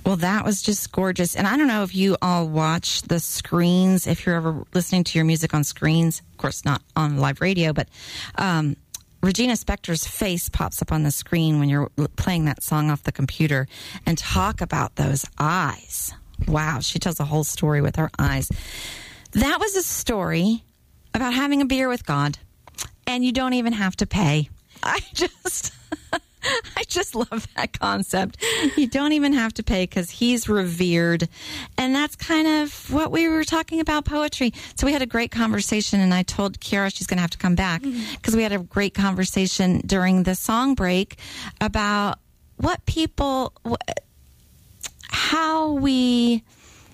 Well, that was just gorgeous. And I don't know if you all watch the screens, if you're ever listening to your music on screens. Of course, not on live radio, but Regina Spektor's face pops up on the screen when you're playing that song off the computer. And talk about those eyes. Wow, she tells a whole story with her eyes. That was a story about having a beer with God. And you don't even have to pay. I just love that concept. You don't even have to pay because he's revered. And that's kind of what we were talking about, poetry. So we had a great conversation, and I told Kiara she's going to have to come back because we had a great conversation during the song break about how we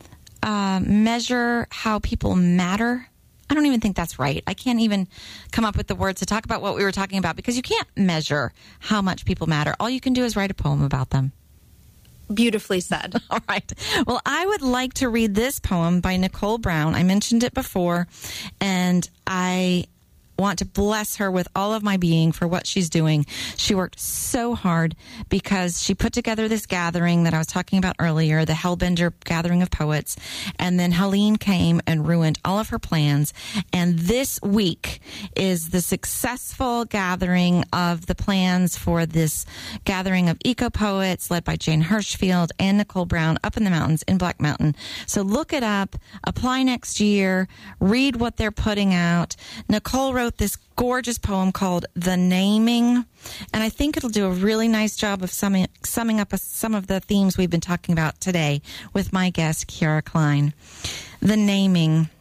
measure how people matter. I don't even think that's right. I can't even come up with the words to talk about what we were talking about because you can't measure how much people matter. All you can do is write a poem about them. Beautifully said. All right. Well, I would like to read this poem by Nicole Brown. I mentioned it before, and I want to bless her with all of my being for what she's doing. She worked so hard because she put together this gathering that I was talking about earlier, the Hellbender Gathering of Poets, and then Helene came and ruined all of her plans. And this week is the successful gathering of the plans for this gathering of eco-poets led by Jane Hirschfield and Nicole Brown up in the mountains in Black Mountain. So look it up, apply next year, read what they're putting out. Nicole wrote this gorgeous poem called The Naming, and I think it'll do a really nice job of summing up some of the themes we've been talking about today with my guest, Kiara Klein. The Naming.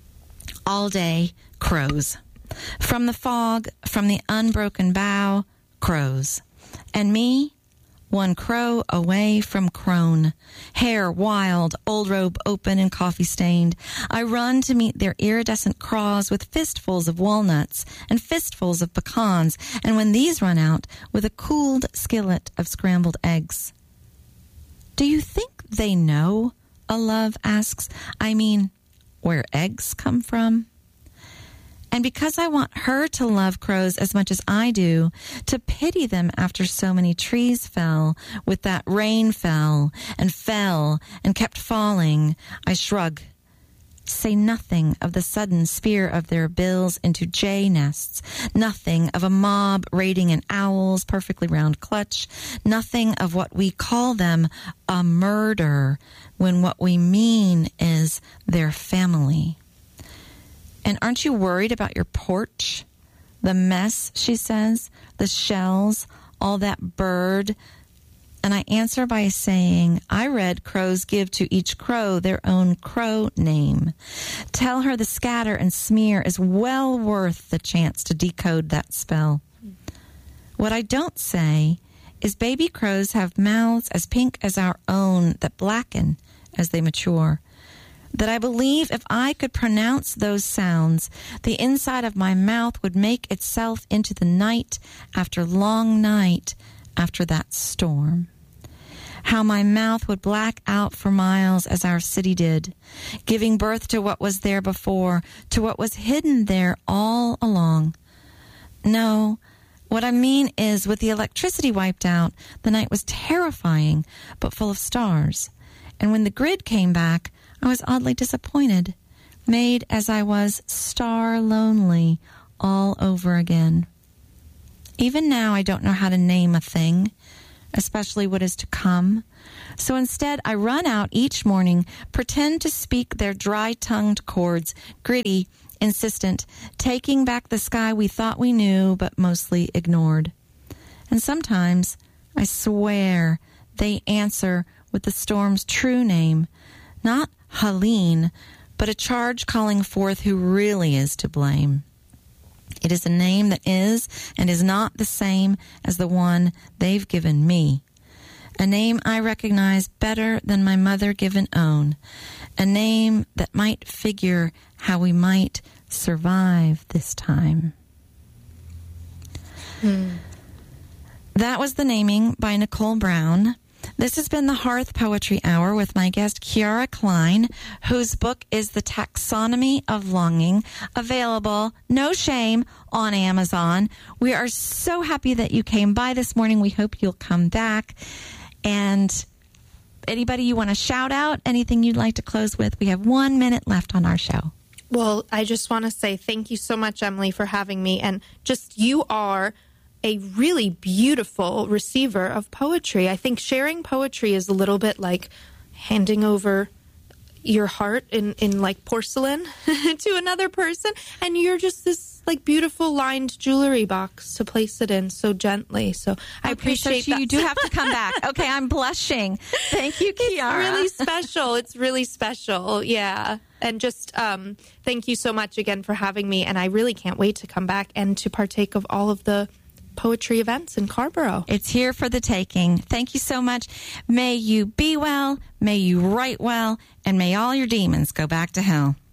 All day, crows. From the fog, from the unbroken bough, crows. And me, one crow away from crone. Hair wild, old robe open and coffee stained. I run to meet their iridescent craws with fistfuls of walnuts and fistfuls of pecans, and when these run out, with a cooled skillet of scrambled eggs. Do you think they know? A love asks. I mean, where eggs come from? And because I want her to love crows as much as I do, to pity them after so many trees fell, with that rain fell and kept falling, I shrug. Say nothing of the sudden spear of their bills into jay nests, nothing of a mob raiding an owl's perfectly round clutch, nothing of what we call them a murder, when what we mean is their family. And aren't you worried about your porch? The mess, she says, the shells, all that bird. And I answer by saying, I read crows give to each crow their own crow name. Tell her the scatter and smear is well worth the chance to decode that spell. What I don't say is baby crows have mouths as pink as our own that blacken as they mature. That I believe if I could pronounce those sounds, the inside of my mouth would make itself into the night after long night after that storm. How my mouth would black out for miles as our city did, giving birth to what was there before, to what was hidden there all along. No, what I mean is with the electricity wiped out, the night was terrifying, but full of stars. And when the grid came back, I was oddly disappointed, made as I was star lonely all over again. Even now, I don't know how to name a thing, especially what is to come. So instead, I run out each morning, pretend to speak their dry-tongued chords, gritty, insistent, taking back the sky we thought we knew but mostly ignored. And sometimes, I swear, they answer with the storm's true name, not Helene, but a charge calling forth who really is to blame. It is a name that is and is not the same as the one they've given me. A name I recognize better than my mother-given own. A name that might figure how we might survive this time. That was The Naming by Nicole Brown. This has been the Hearth Poetry Hour with my guest, Kiara Klein, whose book is The Taxonomy of Longing, available, no shame, on Amazon. We are so happy that you came by this morning. We hope you'll come back. And Anybody you want to shout out? Anything you'd like to close with? We have 1 minute left on our show. Well, I just want to say thank you so much, Emily, for having me. And just you are a really beautiful receiver of poetry. I think sharing poetry is a little bit like handing over your heart in like porcelain to another person. And you're just this like beautiful lined jewelry box to place it in so gently. So I appreciate that. You do have to come back. Okay, I'm blushing. Thank you, Kiara. It's really special. It's really special. Yeah. And just thank you so much again for having me. And I really can't wait to come back and to partake of all of the poetry events in Carrboro. It's here for the taking. Thank you so much. May you be well, may you write well, and may all your demons go back to hell.